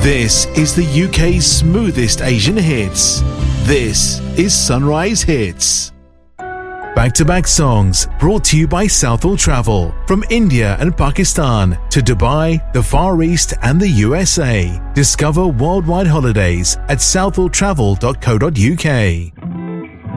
This is the UK's smoothest Asian hits. This is Sunrise Hits. Back-to-back songs brought to you by Southall Travel. From India and Pakistan to Dubai, the Far East and the USA. Discover worldwide holidays at southalltravel.co.uk.